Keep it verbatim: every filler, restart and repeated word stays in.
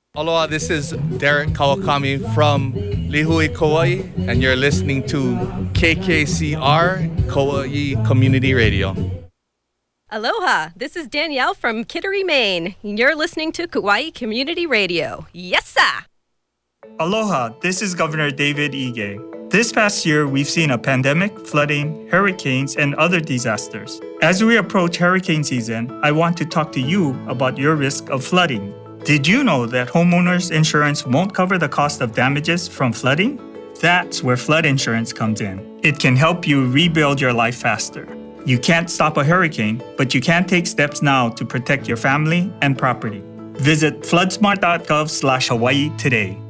Aloha, this is Derek Kawakami from Lihue, Kauai, and you're listening to K K C R Kauai Community Radio. Aloha, this is Danielle from Kittery, Maine. You're listening to Kauai Community Radio. Yes, sir! Aloha, this is Governor David Ige. This past year, we've seen a pandemic, flooding, hurricanes, and other disasters. As we approach hurricane season, I want to talk to you about your risk of flooding. Did you know that homeowners insurance won't cover the cost of damages from flooding? That's where flood insurance comes in. It can help you rebuild your life faster. You can't stop a hurricane, but you can take steps now to protect your family and property. Visit floodsmart dot gov slash Hawaii today.